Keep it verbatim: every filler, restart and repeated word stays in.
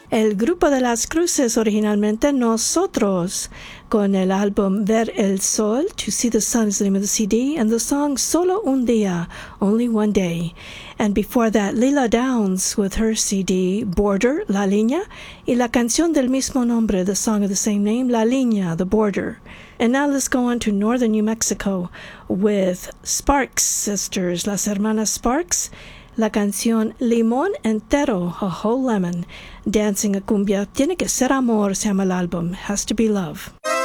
El Grupo de las Cruces, originalmente Nosotros, con el álbum Ver el Sol, To See the Sun is the name of the C D, and the song Solo Un Día, Only One Day. And before that, Lila Downs with her C D, Border, La Línea, y la canción del mismo nombre, the song of the same name, La Línea, The Border. And now let's go on to northern New Mexico with Sparks Sisters, las hermanas Sparks, la canción Limón Entero, A Whole Lemon, Dancing a Cumbia, Tiene que ser amor, se llama el álbum, Has to be love.